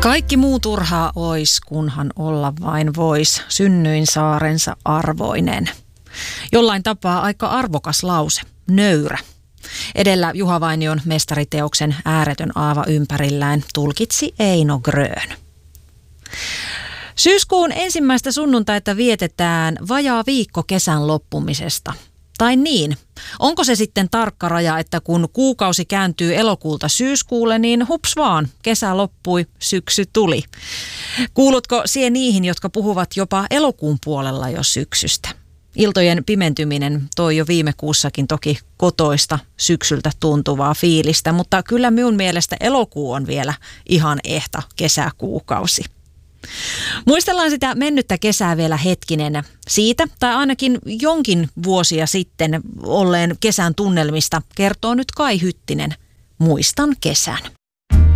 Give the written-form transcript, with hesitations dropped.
Kaikki muu turhaa ois, kunhan olla vain vois, synnyin saarensa arvoinen. Jollain tapaa aika arvokas lause, nöyrä. Edellä Juha Vainion mestariteoksen Ääretön aava ympärillään tulkitsi Eino Grön. Syyskuun ensimmäistä sunnuntaita vietetään vajaa viikko kesän loppumisesta. Tai niin, onko se sitten tarkka raja, että kun kuukausi kääntyy elokuulta syyskuulle, niin hups vaan, kesä loppui, syksy tuli. Kuulutko sie niihin, jotka puhuvat jopa elokuun puolella jo syksystä? Iltojen pimentyminen toi jo viime kuussakin toki kotoista syksyltä tuntuvaa fiilistä, mutta kyllä minun mielestä elokuu on vielä ihan ehta kesäkuukausi. Muistellaan sitä mennyttä kesää vielä hetkinen siitä, tai ainakin jonkin vuosia sitten olleen kesän tunnelmista kertoo nyt Kai Hyttinen. Muistan kesän.